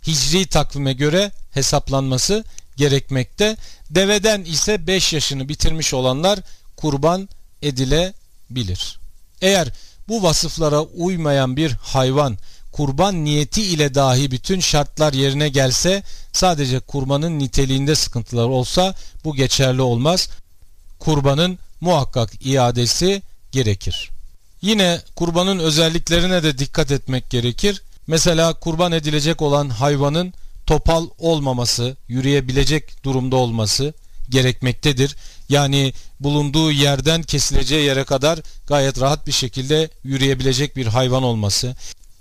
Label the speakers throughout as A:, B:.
A: hicri takvime göre hesaplanması gerekmekte. Deveden ise 5 yaşını bitirmiş olanlar kurban edilebilir. Eğer bu vasıflara uymayan bir hayvan kurban niyeti ile dahi bütün şartlar yerine gelse, sadece kurbanın niteliğinde sıkıntılar olsa bu geçerli olmaz. Kurbanın muhakkak iadesi gerekir. Yine kurbanın özelliklerine de dikkat etmek gerekir. Mesela kurban edilecek olan hayvanın topal olmaması, yürüyebilecek durumda olması gerekmektedir. Yani bulunduğu yerden kesileceği yere kadar gayet rahat bir şekilde yürüyebilecek bir hayvan olması,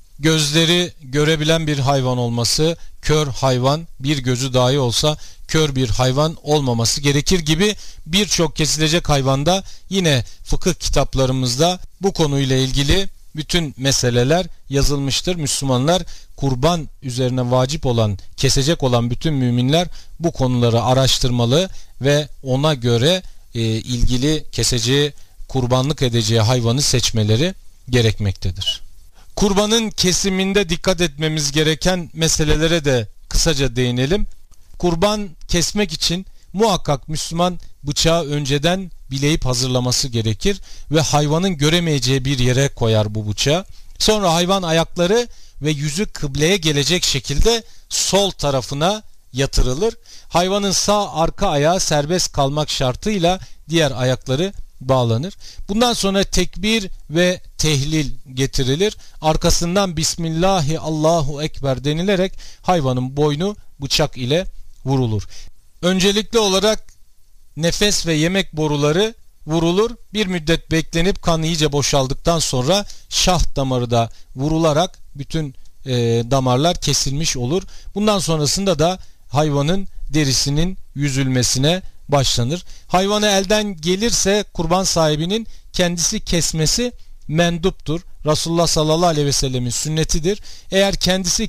A: gözleri görebilen bir hayvan olması, kör hayvan, bir gözü dahi olsa kör bir hayvan olmaması gerekir gibi birçok kesilecek hayvanda yine fıkıh kitaplarımızda bu konuyla ilgili bütün meseleler yazılmıştır. Müslümanlar kurban üzerine vacip olan, kesecek olan bütün müminler bu konuları araştırmalı ve ona göre ilgili keseceği, kurbanlık edeceği hayvanı seçmeleri gerekmektedir. Kurbanın kesiminde dikkat etmemiz gereken meselelere de kısaca değinelim. Kurban kesmek için muhakkak Müslüman bıçağı önceden bileyip hazırlaması gerekir ve hayvanın göremeyeceği bir yere koyar bu bıçağı. Sonra hayvan ayakları ve yüzü kıbleye gelecek şekilde sol tarafına yatırılır. Hayvanın sağ arka ayağı serbest kalmak şartıyla diğer ayakları bağlanır. Bundan sonra tekbir ve tehlil getirilir. Arkasından Bismillahi Allahu Ekber denilerek hayvanın boynu bıçak ile vurulur. Öncelikli olarak nefes ve yemek boruları vurulur. Bir müddet beklenip kan iyice boşaldıktan sonra şah damarı da vurularak bütün damarlar kesilmiş olur. Bundan sonrasında da hayvanın derisinin yüzülmesine başlanır. Hayvanı elden gelirse kurban sahibinin kendisi kesmesi menduptur. Resulullah sallallahu aleyhi ve sellemin sünnetidir. Eğer kendisi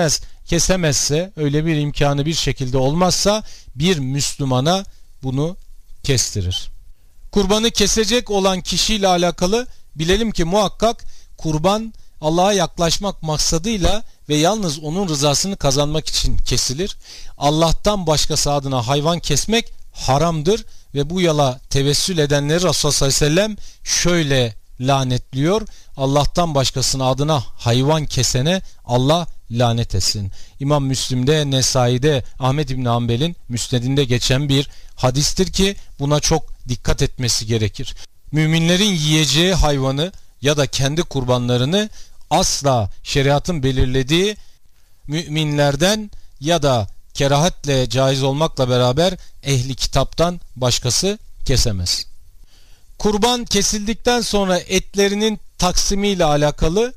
A: kesemezse, öyle bir imkanı bir şekilde olmazsa bir Müslümana bunu kestirir. Kurbanı kesecek olan kişiyle alakalı bilelim ki muhakkak kurban Allah'a yaklaşmak maksadıyla ve yalnız onun rızasını kazanmak için kesilir. Allah'tan başkası adına hayvan kesmek haramdır ve bu yola tevessül edenleri Resulullah sallallahu aleyhi ve sellem şöyle lanetliyor: Allah'tan başkasının adına hayvan kesene Allah lanet etsin. İmam Müslim'de, Nesai'de, Ahmed İbni Hanbel'in müsnedinde geçen bir hadistir ki buna çok dikkat etmesi gerekir. Müminlerin yiyeceği hayvanı ya da kendi kurbanlarını asla şeriatın belirlediği müminlerden ya da kerahatle caiz olmakla beraber ehli kitaptan başkası kesemez. Kurban kesildikten sonra etlerinin taksimiyle alakalı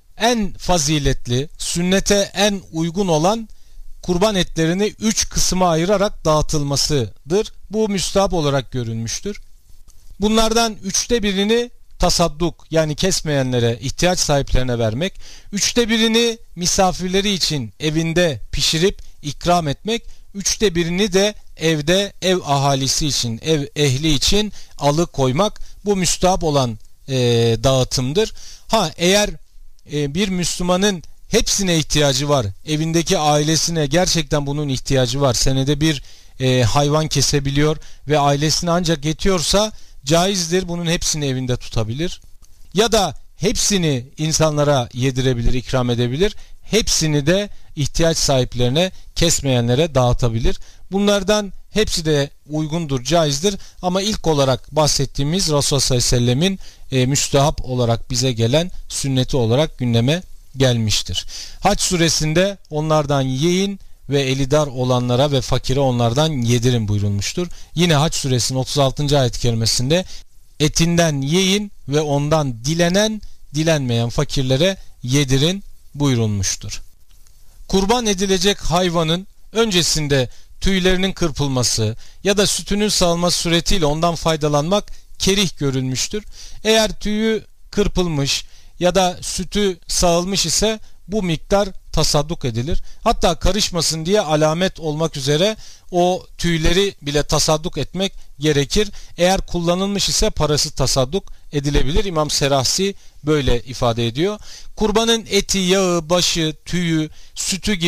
A: en faziletli, sünnete en uygun olan kurban etlerini 3 kısma ayırarak dağıtılmasıdır. Bu müstahap olarak görülmüştür. Bunlardan 3'te birini tasadduk, yani kesmeyenlere, ihtiyaç sahiplerine vermek, 3'te birini misafirleri için evinde pişirip ikram etmek, 3'te birini de evde ev ahalisi için, ev ehli için alıkoymak, bu müstahap olan dağıtımdır. Eğer bir Müslümanın hepsine ihtiyacı var, evindeki ailesine gerçekten bunun ihtiyacı var, senede bir hayvan kesebiliyor ve ailesine ancak yetiyorsa caizdir, bunun hepsini evinde tutabilir. Ya da hepsini insanlara yedirebilir, ikram edebilir. Hepsini de ihtiyaç sahiplerine, kesmeyenlere dağıtabilir. Bunlardan hepsi de uygundur, caizdir. Ama ilk olarak bahsettiğimiz Resulullah sallallahu aleyhi ve sellemin müstahap olarak bize gelen sünneti olarak gündeme gelmiştir. Hac suresinde onlardan yiyin ve eli dar olanlara ve fakire onlardan yedirin buyurulmuştur. Yine Hac suresinin 36. ayet-i kerimesinde etinden yiyin ve ondan dilenen, dilenmeyen fakirlere yedirin buyurulmuştur. Kurban edilecek hayvanın öncesinde tüylerinin kırpılması ya da sütünün sağılması suretiyle ondan faydalanmak kerih görülmüştür. Eğer tüyü kırpılmış ya da sütü sağılmış ise bu miktar tasadduk edilir. Hatta karışmasın diye alamet olmak üzere o tüyleri bile tasadduk etmek gerekir. Eğer kullanılmış ise parası tasadduk edilebilir. İmam Serahsi böyle ifade ediyor. Kurbanın eti, yağı, başı, tüyü, sütü gibi